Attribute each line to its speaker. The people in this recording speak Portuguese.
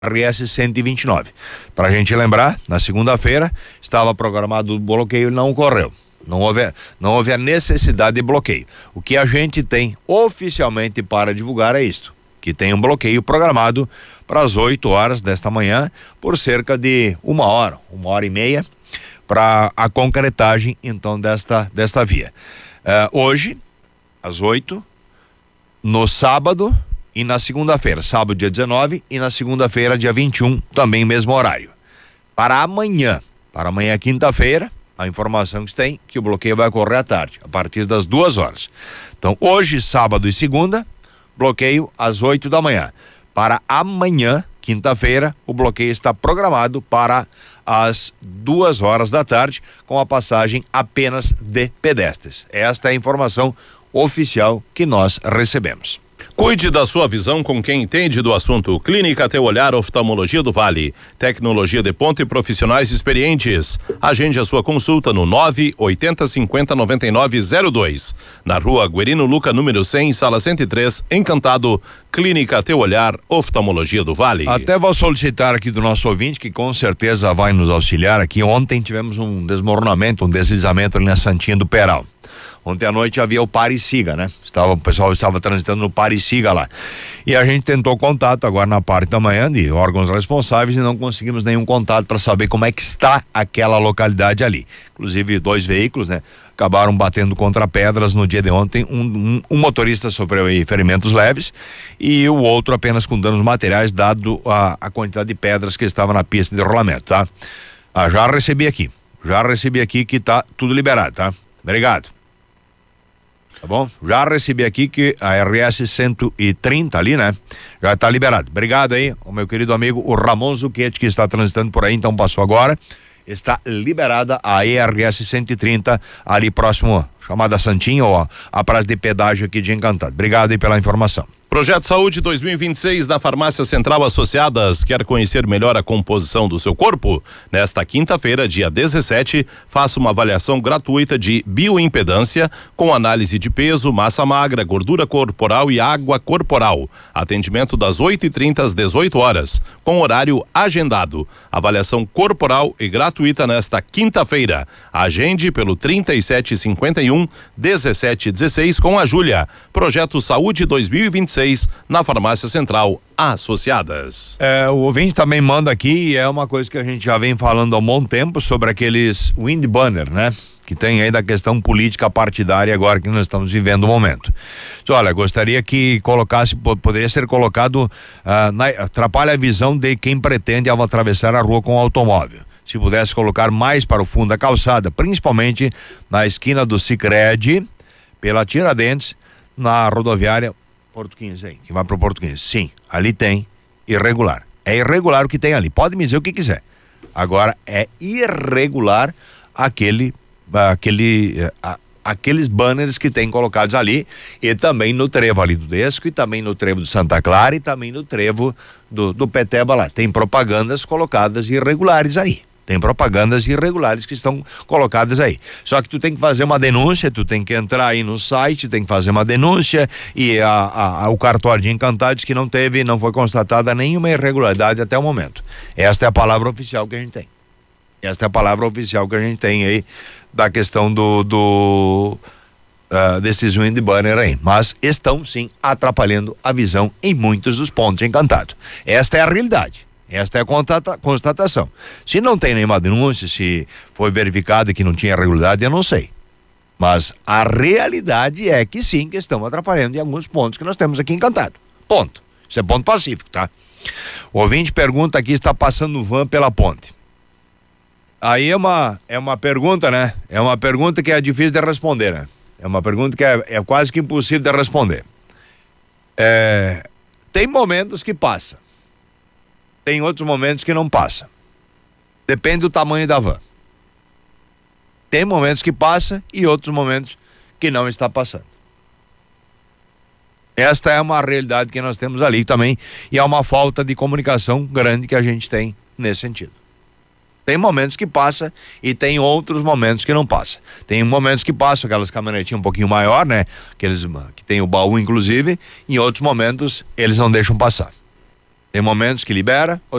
Speaker 1: RS 129. Para a gente lembrar, na segunda-feira estava programado o bloqueio e não ocorreu. Não houve a necessidade de bloqueio. O que a gente tem oficialmente para divulgar é isto, que tem um bloqueio programado para as 8 horas desta manhã por cerca de uma hora e meia para a concretagem então desta via. Hoje, às 8, no sábado e na segunda-feira, sábado dia 19 e na segunda-feira dia 21, também mesmo horário. Para amanhã quinta-feira, a informação que se tem que o bloqueio vai ocorrer à tarde, a partir das 2 horas. Então, hoje, sábado e segunda, bloqueio às 8 da manhã. Para amanhã, quinta-feira, o bloqueio está programado para as 2 horas da tarde, com a passagem apenas de pedestres. Esta é a informação oficial que nós recebemos.
Speaker 2: Cuide da sua visão com quem entende do assunto. Clínica Teu Olhar Oftalmologia do Vale. Tecnologia de ponta e profissionais experientes. Agende a sua consulta no 980509902. Na rua Guerino Luca, número 100, sala 103, Encantado. Clínica Teu Olhar Oftalmologia do Vale.
Speaker 1: Até vou solicitar aqui do nosso ouvinte, que com certeza vai nos auxiliar aqui. Ontem tivemos um desmoronamento, um deslizamento ali na Santinha do Peral. Ontem à noite havia o Pare e Siga, né? O pessoal estava transitando no Pare e Siga lá. E a gente tentou contato agora na parte da manhã de órgãos responsáveis e não conseguimos nenhum contato para saber como é que está aquela localidade ali. Inclusive 2 veículos, né? Acabaram batendo contra pedras no dia de ontem. Um motorista sofreu ferimentos leves e o outro apenas com danos materiais, dado a quantidade de pedras que estava na pista de rolamento, tá? Já recebi aqui que tá tudo liberado, tá? Obrigado. Tá bom? Já recebi aqui que a RS 130 ali, né? Já tá liberado. Obrigado aí, o meu querido amigo, o Ramon Zucchetti, que está transitando por aí, então passou agora. Está liberada a ERS 130 ali próximo, chamada Santinha, ou a praça de pedágio aqui de Encantado. Obrigado aí pela informação.
Speaker 2: Projeto Saúde 2026 da Farmácia Central Associadas. Quer conhecer melhor a composição do seu corpo? Nesta quinta-feira, dia 17, faça uma avaliação gratuita de bioimpedância com análise de peso, massa magra, gordura corporal e água corporal. Atendimento das 8h30 às 18 horas, com horário agendado. Avaliação corporal e gratuita nesta quinta-feira. Agende pelo 3751-1716 com a Júlia. Projeto Saúde 2026 na Farmácia Central Associadas.
Speaker 1: O ouvinte também manda aqui, e é uma coisa que a gente já vem falando há um bom tempo sobre aqueles wind banner, né? Que tem aí da questão política partidária agora que nós estamos vivendo o momento. Olha, gostaria que poderia ser colocado, atrapalha a visão de quem pretende atravessar a rua com o automóvel. Se pudesse colocar mais para o fundo da calçada, principalmente na esquina do Sicredi, pela Tiradentes, na rodoviária Porto 15 aí, que vai pro Porto 15. Sim, ali tem irregular. É irregular o que tem ali. Pode me dizer o que quiser. Agora, é irregular aqueles banners que tem colocados ali, e também no trevo ali do Desco, e também no trevo do Santa Clara, e também no trevo do Peteba lá. Tem propagandas colocadas irregulares aí. Tem propagandas irregulares que estão colocadas aí. Só que tu tem que fazer uma denúncia, tu tem que entrar aí no site, tem que fazer uma denúncia, e o cartório de Encantado diz que não foi constatada nenhuma irregularidade até o momento. Esta é a palavra oficial que a gente tem. Esta é a palavra oficial que a gente tem aí da questão desses wind banner aí. Mas estão sim atrapalhando a visão em muitos dos pontos de Encantado. Esta é a realidade. Esta é a constatação. Se não tem nenhuma denúncia, se foi verificado que não tinha irregularidade, eu não sei. Mas a realidade é que sim, que estão atrapalhando em alguns pontos que nós temos aqui em Encantado. Ponto. Isso é ponto pacífico, tá? O ouvinte pergunta aqui, está passando van pela ponte. Aí é uma pergunta, né? É uma pergunta que é difícil de responder, né? É uma pergunta que é quase que impossível de responder. Tem momentos que passa. Tem outros momentos que não passa. Depende do tamanho da van. Tem momentos que passa e outros momentos que não está passando. Esta é uma realidade que nós temos ali também, e é uma falta de comunicação grande que a gente tem nesse sentido. Tem momentos que passa e tem outros momentos que não passa. Tem momentos que passam aquelas caminhonetinhas um pouquinho maior, né? Aqueles que tem o baú inclusive, em outros momentos eles não deixam passar. Tem momentos que libera,